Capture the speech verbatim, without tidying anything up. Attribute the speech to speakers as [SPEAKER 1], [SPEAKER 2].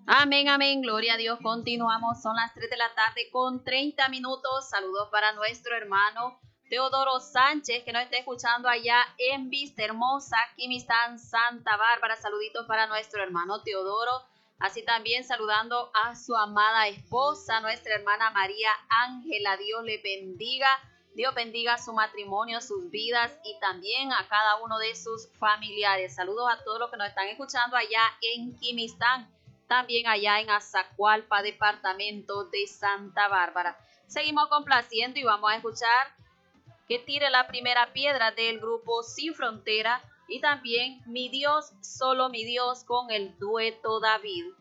[SPEAKER 1] Amén, amén, gloria a Dios. Continuamos, son las tres de la tarde con treinta minutos. Saludos para nuestro hermano Teodoro Sánchez, que nos está escuchando allá en Vista Hermosa, Quimistán, Santa Bárbara. Saluditos para nuestro hermano Teodoro. Así también saludando a su amada esposa, nuestra hermana María Ángela. Dios le bendiga. Dios bendiga su matrimonio, sus vidas y también a cada uno de sus familiares. Saludos a todos los que nos están escuchando allá en Quimistán, también allá en Azacualpa, departamento de Santa Bárbara. Seguimos complaciendo y vamos a escuchar Que tire la primera piedra del grupo Sin Frontera y también Mi Dios, solo mi Dios con el dueto David.